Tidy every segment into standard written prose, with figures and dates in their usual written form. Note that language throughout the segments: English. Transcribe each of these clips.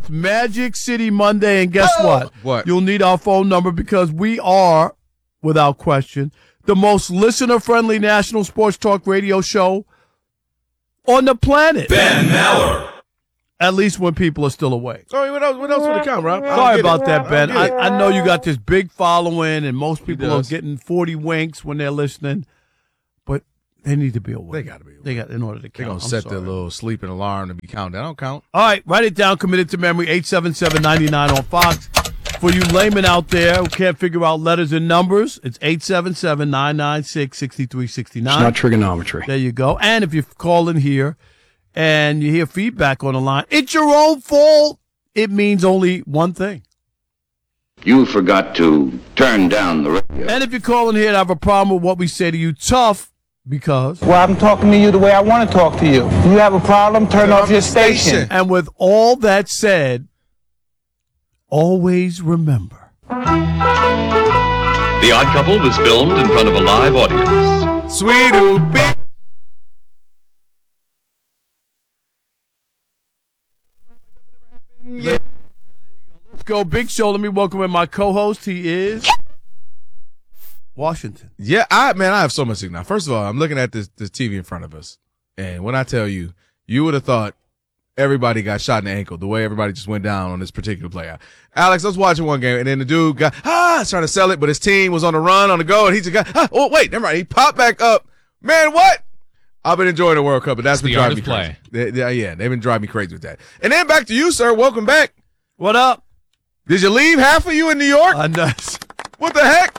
It's Magic City Monday, and guess what? What? You'll need our phone number because we are, without question, the most listener-friendly national sports talk radio show on the planet. Ben Maller. At least when people are still awake. Sorry, what else would it count, Rob? Sorry about that, Ben. I know you got this big following, and most people are getting 40 winks when they're listening, but they need to be awake. They got to be awake. In order to count. They're going to set their little sleeping alarm to be counted. That don't count. All right, write it down, committed to memory, 877-99 on Fox. For you laymen out there who can't figure out letters and numbers, it's 877-996-6369. It's not trigonometry. There you go. And if you call in here and you hear feedback on the line, it's your own fault. It means only one thing. You forgot to turn down the radio. And if you call in here and have a problem with what we say to you, tough, because... Well, I'm talking to you the way I want to talk to you. You have a problem, turn off your station. And with all that said, always remember. The Odd Couple was filmed in front of a live audience. Sweet Oopie. Yeah. Let's go. Big show. Let me welcome in my co-host. He is Washington. Yeah, I have so much now. First of all, I'm looking at this TV in front of us, and when I tell you, you would have thought everybody got shot in the ankle the way everybody just went down on this particular play. Alex, I was watching one game, and then the dude got trying to sell it, but his team was on the run, on the go, and he just got oh wait, never mind. He popped back up. Man, what? I've been enjoying the World Cup, but that's been driving me crazy. Yeah, they've been driving me crazy with that. And then back to you, sir. Welcome back. What up? Did you leave half of you in New York? Nuts. What the heck?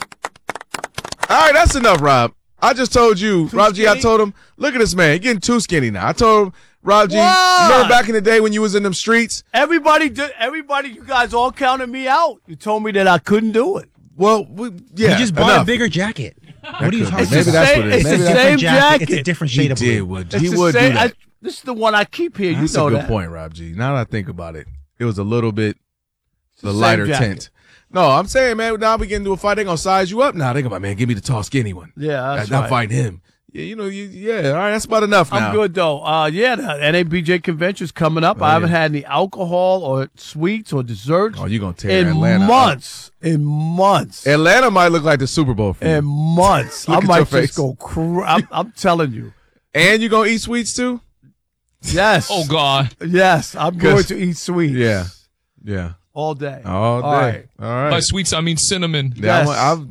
All right, that's enough, Rob. I just told you, Rob G, I told him, look at this man. He's getting too skinny now. I told him, Rob G, remember back in the day when you was in them streets? Everybody, you guys all counted me out. You told me that I couldn't do it. Well, yeah. You just bought a bigger jacket. What are you talking about? Maybe that's what it is. It's the same jacket. It's a different shade of blue. He would do that. This is the one I keep here. That's you know a good that. point, Rob G. Now that I think about it, it was a little bit the lighter tint. No, I'm saying, man, now we get into a fight. They're going to size you up now. They're going to, man, give me the tall, skinny one. Yeah, that's not fighting him. Yeah, all right, that's about enough now. I'm good, though. The NABJ convention's coming up. I haven't had any alcohol or sweets or desserts. Oh, you're going to tear Atlanta months. In months. Atlanta might look like the Super Bowl for you. In months. I might just go I'm telling you. And you going to eat sweets, too? Yes. Oh, God. Yes, I'm going to eat sweets. Yeah. All day. All right. By sweets, I mean cinnamon. Yes.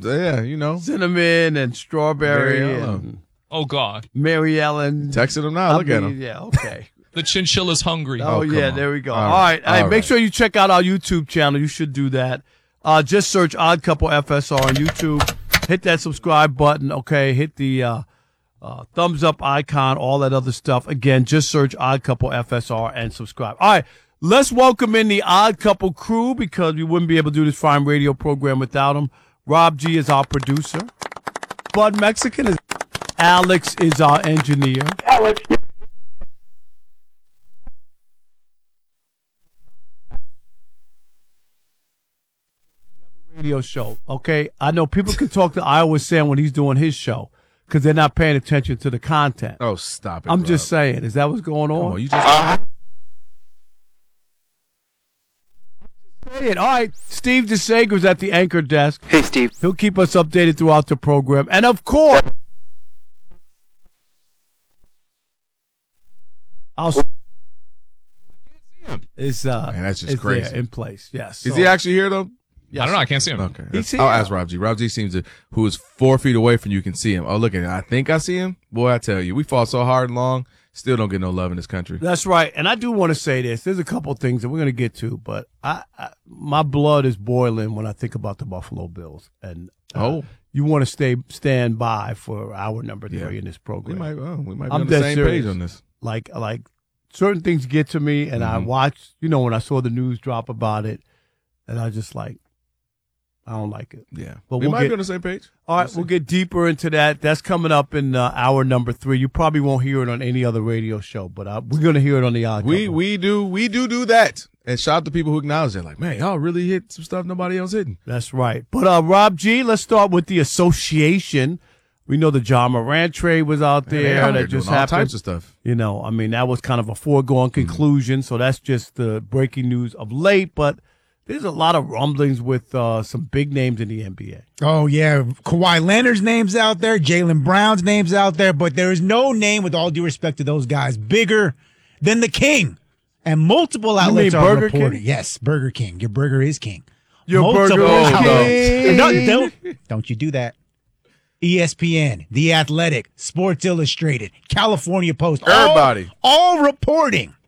Cinnamon and strawberry. Oh, God. Mary Ellen. Texting him now. Look at him. Yeah, okay. The chinchilla's hungry. Oh yeah, there we go. All right. Make sure you check out our YouTube channel. You should do that. Just search Odd Couple FSR on YouTube. Hit that subscribe button, okay? Hit the thumbs up icon, all that other stuff. Again, just search Odd Couple FSR and subscribe. All right. Let's welcome in the Odd Couple crew because we wouldn't be able to do this fine radio program without them. Rob G is our producer. Bud Mexican is Alex is our engineer. Alex. Radio show, okay? I know people can talk to Iowa Sam when he's doing his show because they're not paying attention to the content. Oh, stop it. I'm just saying. Is that what's going on? Oh, you just... Say it. All right. Steve DeSager's at the anchor desk. Hey, Steve. He'll keep us updated throughout the program. And, of course, that's just crazy. There in place. Yes. Is he actually here, though? Yes. I don't know. I can't see him. Okay. I'll ask Rob G. Rob G seems to, who is 4 feet away from you, can see him. Oh, look at it. I think I see him. Boy, I tell you, we fought so hard and long, still don't get no love in this country. That's right. And I do want to say this. There's a couple of things that we're going to get to, but my blood is boiling when I think about the Buffalo Bills. And you want to stand by for hour number 3 in this program. We might be on the same page on this. Like certain things get to me, and I watched, when I saw the news drop about it, and I just I don't like it. Yeah. But we might be on the same page. All right, we'll get deeper into that. That's coming up in hour number 3. You probably won't hear it on any other radio show, but we're going to hear it on the Odd Couple. We do that. And shout out to people who acknowledge it. Like, man, y'all really hit some stuff nobody else hitting. That's right. But Rob G, let's start with the association. We know the John Morant trade was out there that just all happened. types of stuff. You know, I mean, that was kind of a foregone conclusion. So that's just the breaking news of late. But there's a lot of rumblings with some big names in the NBA. Oh, yeah. Kawhi Leonard's name's out there. Jaylen Brown's name's out there. But there is no name, with all due respect to those guys, bigger than the King. And multiple outlets are Burger reporting. King? Yes, Burger King. Your burger is king. Your burger Multiple is outlets. king. Don't you do that. ESPN, The Athletic, Sports Illustrated, California Post. Everybody. All reporting